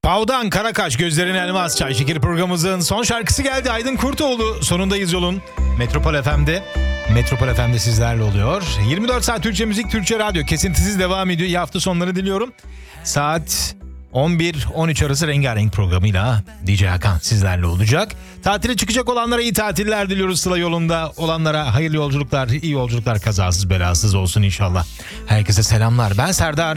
Pavdan Karakaş, Gözlerin Elmas, Çay Şekeri programımızın son şarkısı geldi. Aydın Kurtoğlu, Sonundayız Yolun. Metropol FM'de. Metropol FM'de sizlerle oluyor. 24 saat Türkçe müzik, Türkçe radyo kesintisiz devam ediyor. İyi hafta sonları diliyorum. Saat 11-13 arası Rengarenk programıyla DJ Hakan sizlerle olacak. Tatile çıkacak olanlara iyi tatiller diliyoruz. Sıla yolunda olanlara hayırlı yolculuklar, iyi yolculuklar, kazasız belasız olsun inşallah. Herkese selamlar. Ben Serdar.